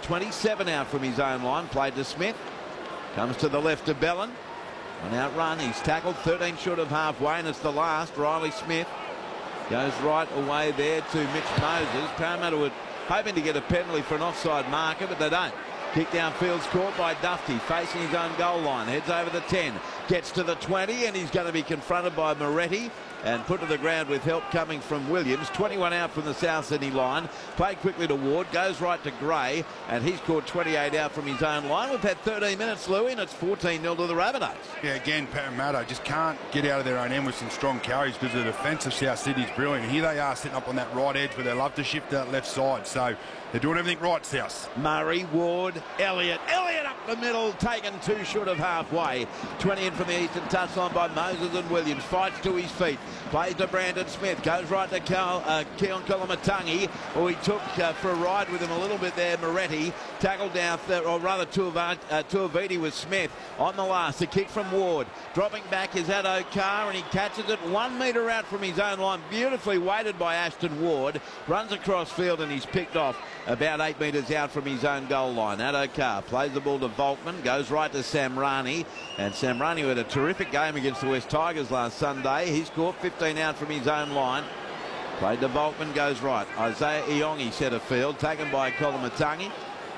27 out from his own line. Played to Smith. Comes to the left of Bellin. One out run. He's tackled 13 short of halfway, and it's the last. Riley Smith goes right away there to Mitch Moses. Parramatta were hoping to get a penalty for an offside marker, but they don't. Kick downfield's caught by Dufty, facing his own goal line. Heads over the 10, gets to the 20, and he's going to be confronted by Moretti and put to the ground with help coming from Williams. 21 out from the South Sydney line. Played quickly to Ward, goes right to Gray, and he's caught 28 out from his own line. We've had 13 minutes, Louis, and it's 14-0 to the Rabbitohs. Yeah, again, Parramatta just can't get out of their own end with some strong carries because the defence of South Sydney is brilliant. Here they are sitting up on that right edge where they love to shift that left side. So they're doing everything right, South. Murray, Ward, Elliott. Elliott up the middle, taken 2 short of halfway. 20 in from the eastern touchline by Moses and Williams. Fights to his feet. Plays to Brandon Smith. Goes right to Keon Koloamatangi, who he took for a ride with him a little bit there. Moretti tackled down, or rather Tuiviti with Smith on the last. The kick from Ward. Dropping back is Addo-Carr, and he catches it 1 metre out from his own line. Beautifully weighted by Ashton Ward. Runs across field, and he's picked off about 8 metres out from his own goal line. Addo-Carr plays the ball to Volkman, goes right to Samrani, and Samrani had a terrific game against the West Tigers last Sunday. He's caught 15 out from his own line. Played to Volkman, goes right. Isaiah Iongi centre field, taken by Koloamatangi.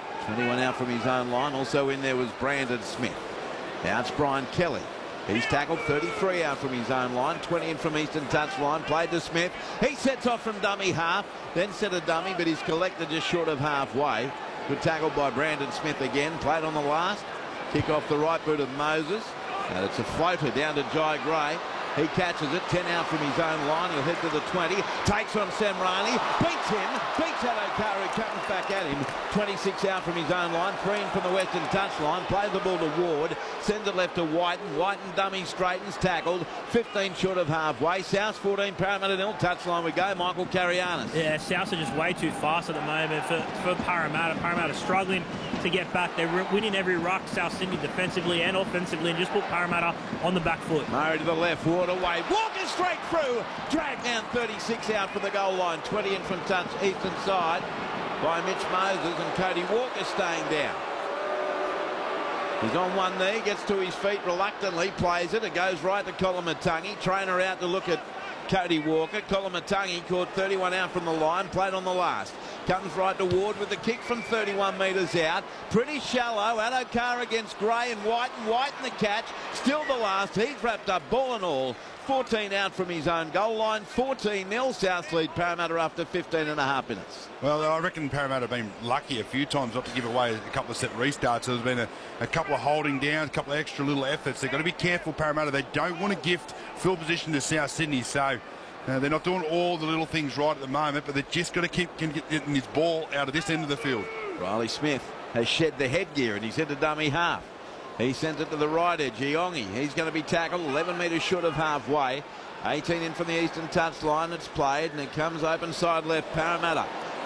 21 out from his own line. Also in there was Brandon Smith. Now it's Brian Kelly. He's tackled 33 out from his own line. 20 in from eastern touchline. Played to Smith. He sets off from dummy half. Then set a dummy, but he's collected just short of halfway. Good tackle by Brandon Smith again. Played on the last. Kick off the right boot of Moses. And it's a floater down to Jai Gray. He catches it, 10 out from his own line. He'll head to the 20, takes on Samrani, beats him, beats Addo-Carr, who comes back at him. 26 out from his own line, 3 in from the western touchline. Plays the ball to Ward, sends it left to Whiten. Whiten dummy straightens, tackled, 15 short of halfway. South 14, Parramatta 0. Touchline we go. Michael Carianis. Yeah, South are just way too fast at the moment for Parramatta. Parramatta struggling to get back. They're winning every ruck, South Sydney, defensively and offensively, and just put Parramatta on the back foot. Murray to the left, Ward away, Walker straight through, dragged down 36 out for the goal line. 20 in from touch eastern side by Mitch Moses, and Cody Walker staying down. He's on one knee, gets to his feet reluctantly, plays it. It goes right to Koloamatangi. Trainer out to look at Cody Walker. Koloamatangi caught 31 out from the line, played on the last. Comes right to Ward with the kick from 31 metres out. Pretty shallow. Addo-Carr against Gray and Whiten. Whiten the catch. Still the last. He's wrapped up ball and all. 14 out from his own goal line. 14-0. South lead Parramatta after 15.5 minutes. Well, I reckon Parramatta have been lucky a few times not to give away a couple of set restarts. So there's been a couple of holding downs, a couple of extra little efforts. They've got to be careful, Parramatta. They don't want to gift field position to South Sydney. So they're not doing all the little things right at the moment, but they've just got to keep getting this ball out of this end of the field. Riley Smith has shed the headgear and he's into dummy half. He sends it to the right edge. Iongi, he's going to be tackled 11 metres short of halfway. 18 in from the eastern touchline. It's played and it comes open side left. Parramatta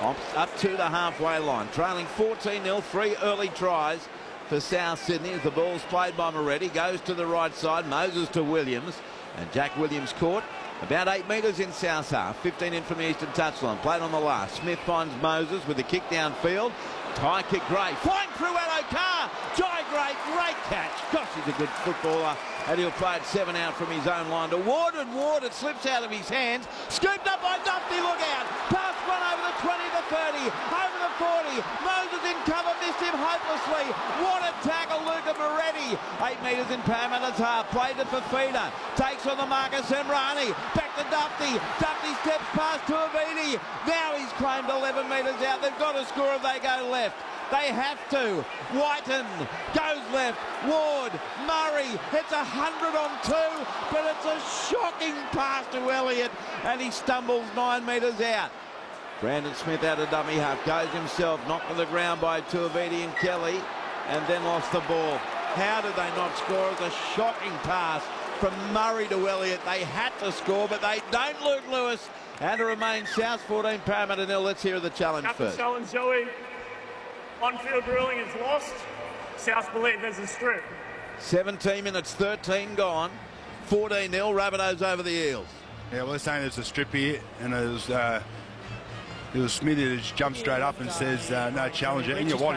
up to the halfway line. Trailing 14-0. 3 early tries for South Sydney as the ball's played by Moretti. Goes to the right side. Moses to Williams. And Jack Williams caught about 8 metres in South half. 15 in from the eastern touchline. Played on the last. Smith finds Moses with a kick downfield. High kick, Gray. Flying through Addo-Carr. Jai Gray, great catch. Gosh, he's a good footballer. And he'll play it 7 out from his own line to Ward. And Ward, it slips out of his hands. Scooped up by Dufty. Look out. Pass one over the 20, the 30. Over the 40. Moses in cover. Missed him hopelessly. What a tackle, Luca Moretti. 8 metres in Parramatta's half. Played to Fifita. Takes on the marker, Samrani. Back to Dufty. Dufty steps past Tuiviti. Now he's claimed 11 metres out. They've got to score if they go left. They have to. Whiten goes left. Ward, Murray hits 100 on 2, but it's a shocking pass to Elliott, and he stumbles 9 metres out. Brandon Smith out of dummy half, goes himself, knocked to the ground by Tuiviti and Kelly, and then lost the ball. How did they not score? It's a shocking pass from Murray to Elliott. They had to score, but they don't, Luke Lewis. And to remain South 14, Parramatta 0. Let's hear the challenge first. Captain Zoe. On-field ruling is lost. South believe there's a strip. 17 minutes, 13 gone. 14-0, Rabbitohs over the Eels. Yeah, well, they're saying there's a strip here, and it was Smithy that just jumped straight up and says no challenger. And you're right,